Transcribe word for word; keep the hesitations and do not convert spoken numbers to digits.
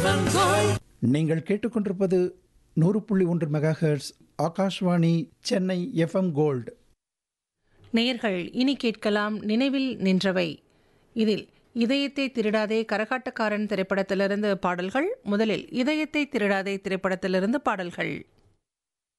நீங்கள் கேட்டுக்கொண்டிருப்பது நூறு புள்ளி ஒன்று mega hertz Akashvani Chennai FM gold. நேயர்கள் இனி கேட்கலாம் நினைவில் நின்றவை. இதில் இதயத்தை திருடாதே கரகாட்டக்காரன் திரைப்படத்திலிருந்து பாடல்கள். முதலில் இதயத்தை திருடாதே திரைப்படத்திலிருந்து பாடல்கள்.